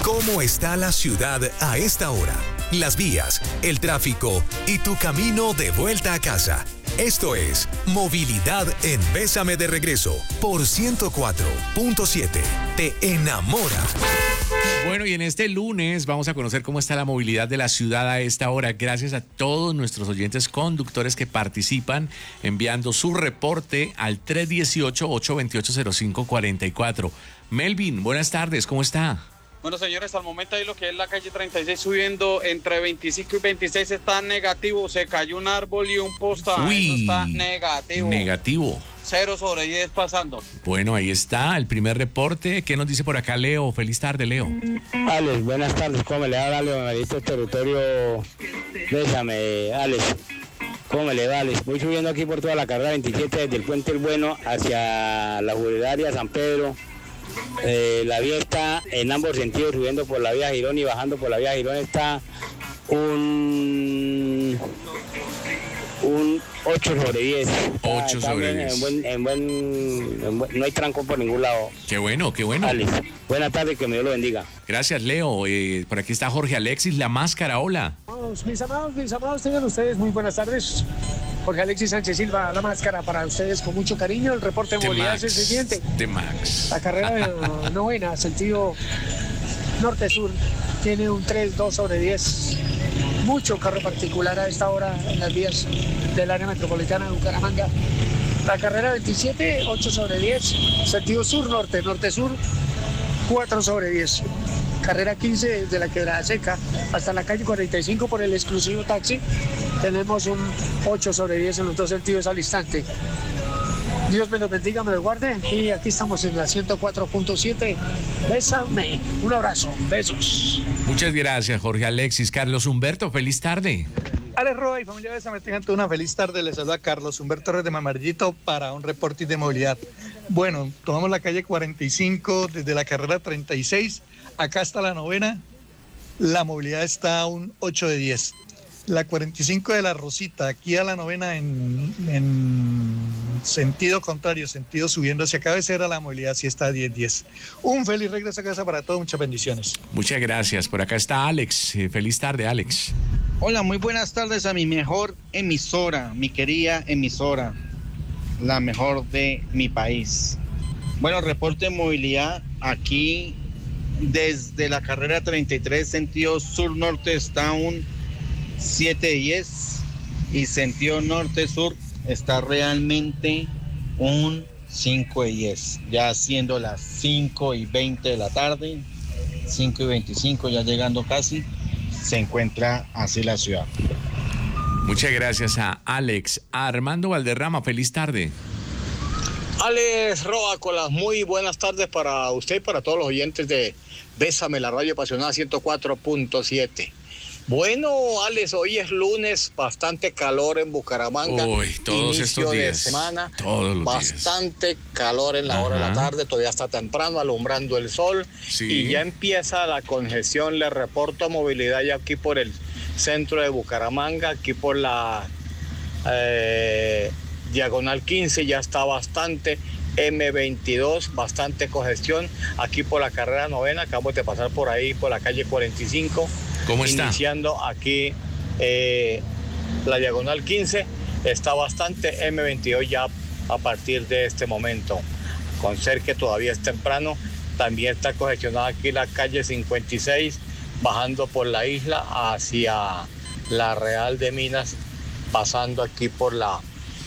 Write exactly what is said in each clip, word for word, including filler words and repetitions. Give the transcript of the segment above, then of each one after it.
¿Cómo está la ciudad a esta hora? Las vías, el tráfico y tu camino de vuelta a casa. Esto es Movilidad en Bésame de Regreso por ciento cuatro punto siete. Te enamora. Bueno, y en este lunes vamos a conocer cómo está la movilidad de la ciudad a esta hora. Gracias a todos nuestros oyentes conductores que participan enviando su reporte al tres uno ocho, ocho dos ocho, cero cinco cuatro cuatro. Melvin, buenas tardes, ¿cómo está? Bueno, señores, al momento ahí lo que es la calle treinta y seis subiendo entre veinticinco y veintiséis está negativo. Se cayó un árbol y un poste. Uy, eso está negativo. Negativo. Cero sobre diez pasando. Bueno, ahí está el primer reporte. ¿Qué nos dice por acá Leo? Feliz tarde, Leo. Alex, buenas tardes. ¿Cómo me le va, Leo? Me dice territorio. Bésame, Alex. ¿Cómo me le va, Alex? Voy subiendo aquí por toda la carrera veintisiete desde el Puente El Bueno hacia la Jubilaria San Pedro. Eh, la vía está en ambos sentidos, subiendo por la vía Girón y bajando por la vía Girón está un un ocho sobre diez. ocho sobre diez. En buen, en buen, en buen, no hay tranco por ningún lado. Qué bueno, qué bueno. Alex, buenas tardes, que me Dios lo bendiga. Gracias, Leo. Eh, por aquí está Jorge Alexis, La Máscara, hola. Mis amados, mis amados, tengan ustedes muy buenas tardes. Jorge Alexis Sánchez Silva, La Máscara, para ustedes con mucho cariño. El reporte de movilidad es el siguiente. De Max. La carrera de novena, sentido norte-sur, tiene un tres, dos sobre diez. Mucho carro particular a esta hora en las vías del área metropolitana de Bucaramanga. La carrera veintisiete, ocho sobre diez. Sentido sur-norte, norte-sur, cuatro sobre diez. Carrera quince desde la Quebrada Seca hasta la calle cuarenta y cinco por el exclusivo taxi. Tenemos un ocho sobre diez en los dos sentidos al instante. Dios me los bendiga, me los guarde. Y aquí estamos en la ciento cuatro punto siete. Bésame. Un abrazo. Besos. Muchas gracias, Jorge Alexis. Carlos Humberto, feliz tarde. Alex Roa y familia Bésame, tengan toda una feliz tarde. Les saluda Carlos Humberto Torres de Mamarillito para un reporte de movilidad. Bueno, tomamos la calle cuarenta y cinco desde la carrera treinta y seis. Acá está la novena. La movilidad está a un ocho de diez. La cuarenta y cinco de la Rosita, aquí a la novena en, en sentido contrario, sentido subiendo hacia cabecera, la movilidad sí está a diez diez. Un feliz regreso a casa para todos, muchas bendiciones. Muchas gracias. Por acá está Alex. Eh, feliz tarde, Alex. Hola, muy buenas tardes a mi mejor emisora, mi querida emisora, la mejor de mi país. Bueno, reporte de movilidad aquí desde la carrera treinta y tres, sentido sur-norte está un siete diez y sentido norte-sur está realmente un cinco diez, ya siendo las cinco y veinte de la tarde, cinco y veinticinco, ya llegando casi, se encuentra así la ciudad. Muchas gracias a Alex. A Armando Valderrama, feliz tarde. Alex Roa, con las muy buenas tardes para usted y para todos los oyentes de Bésame, la radio apasionada ciento cuatro punto siete. Bueno, Alex, hoy es lunes, bastante calor en Bucaramanga. Uy, todos inicio estos días. de semana, todos los bastante días. calor en la hora Ajá. de la tarde, todavía está temprano, alumbrando el sol. Sí. Y ya empieza la congestión. Le reporto movilidad ya aquí por el centro de Bucaramanga, aquí por la eh, diagonal quince, ya está bastante. eme veintidós, bastante congestión. Aquí por la carrera novena, acabamos de pasar por ahí, por la calle cuarenta y cinco. ¿Cómo está? Iniciando aquí eh, la diagonal quince, está bastante. eme veintidós ya a partir de este momento. Con ser que todavía es temprano, también está congestionada aquí la calle cincuenta y seis, bajando por la isla hacia la Real de Minas, pasando aquí por la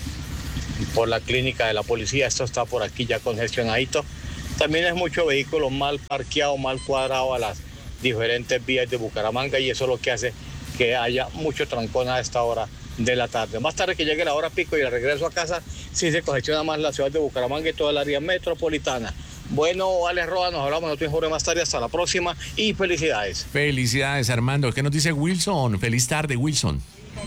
por la clínica de la policía. Esto está por aquí ya congestionadito. También es mucho vehículo mal parqueado, mal cuadrado a las diferentes vías de Bucaramanga, y eso es lo que hace que haya mucho trancón a esta hora de la tarde. Más tarde que llegue la hora pico y el regreso a casa, sí se congestiona más la ciudad de Bucaramanga y toda el área metropolitana. Bueno, Alex Roa, nos hablamos nosotros mejor más tarde. Hasta la próxima y felicidades. Felicidades, Armando. ¿Qué nos dice Wilson? Feliz tarde, Wilson.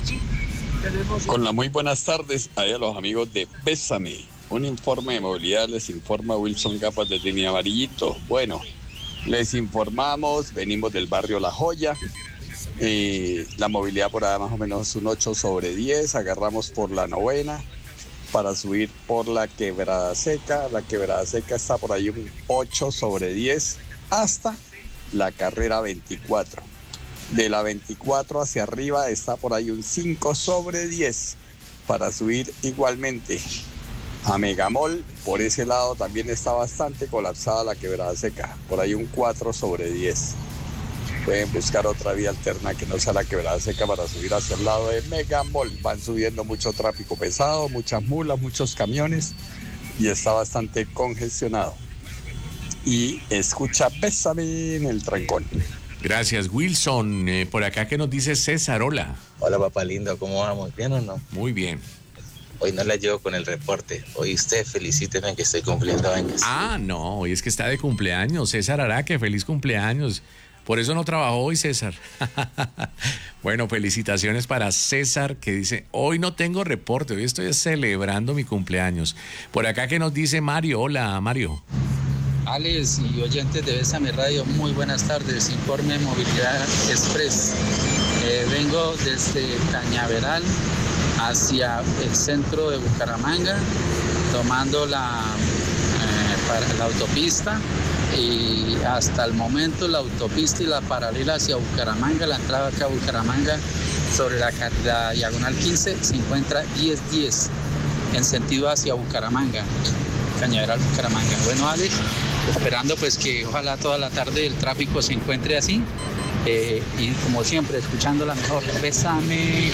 Con las muy buenas tardes a los amigos de Bésame. Un informe de movilidad les informa Wilson Gapas de Línea Amarillito. Bueno, les informamos, venimos del barrio La Joya. Eh, la movilidad por ahí más o menos un ocho sobre diez. Agarramos por la novena para subir por la Quebrada Seca. La Quebrada Seca está por ahí un ocho sobre diez hasta la carrera veinticuatro. De la veinticuatro hacia arriba está por ahí un cinco sobre diez para subir igualmente a Megamol. Por ese lado también está bastante colapsada la Quebrada Seca, por ahí un cuatro sobre diez. Pueden buscar otra vía alterna que no sea la Quebrada Seca para subir hacia el lado de Megamol. Van subiendo mucho tráfico pesado, muchas mulas, muchos camiones y está bastante congestionado. Y escucha Bésame en el trancón. Gracias, Wilson. Eh, por acá, ¿qué nos dice César? Hola. Hola, papá lindo, ¿cómo vamos? ¿Bien o no? Muy bien. Hoy no la llevo con el reporte. Hoy usted felicíteme que estoy cumpliendo años. Ah, no, hoy es que está de cumpleaños. César Araque, feliz cumpleaños. Por eso no trabajó hoy, César. Bueno, felicitaciones para César, que dice, hoy no tengo reporte, hoy estoy celebrando mi cumpleaños. Por acá, ¿qué nos dice Mario? Hola, Mario. Alex y oyentes de Bésame Radio, muy buenas tardes. Informe Movilidad Express. Eh, vengo desde Cañaveral hacia el centro de Bucaramanga, tomando la, eh, para la autopista, y hasta el momento la autopista y la paralela hacia Bucaramanga, la entrada acá a Bucaramanga sobre la, la diagonal quince se encuentra diez diez en sentido hacia Bucaramanga, Cañaveral, Bucaramanga. Bueno, Alex, esperando pues que ojalá toda la tarde el tráfico se encuentre así, eh, y como siempre escuchando la mejor. Bésame.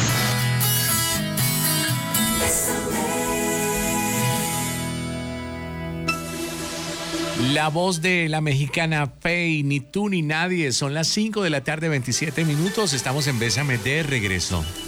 La voz de la mexicana Fey, Ni tú ni nadie. Son las cinco de la tarde, veintisiete minutos. Estamos en Bésame de regreso.